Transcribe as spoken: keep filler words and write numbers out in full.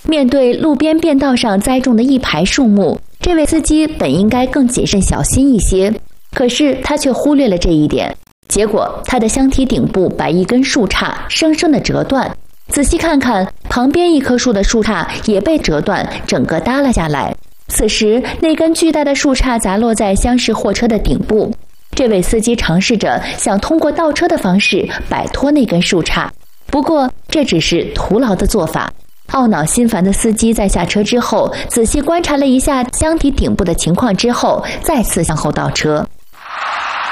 面对路边便道上栽种的一排树木，这位司机本应该更谨慎小心一些，可是他却忽略了这一点。结果他的箱体顶部把一根树杈生生地折断，仔细看看，旁边一棵树的树杈也被折断，整个耷拉下来。此时那根巨大的树杈砸落在厢式货车的顶部，这位司机尝试着想通过倒车的方式摆脱那根树杈，不过这只是徒劳的做法。懊恼心烦的司机在下车之后，仔细观察了一下箱体顶部的情况之后，再次向后倒车。